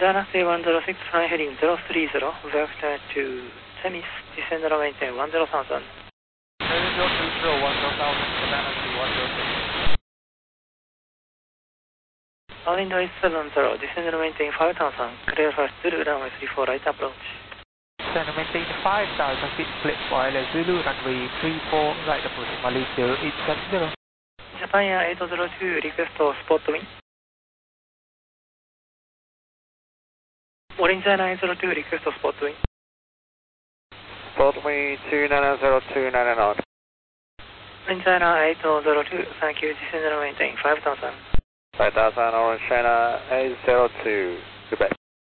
Jana C106, flying heading 030, vector to Temis, descend and maintain 10,000. Radio 20, 10,000, Cabana C106. All Indo is 70, descend and maintain 5,000, clear for Zulu, runway 34, right approach. Descend and maintain 5,000 feet, split wireless Zulu, runway 34, right approach, Malaysia 870. Japan Air 802, request spot wind. Orange Air 902, request spot wind. Spot wind 290-299. Orange Air 802, thank you, descend and maintain 5,000. 5,000, Orange China 802, goodbye.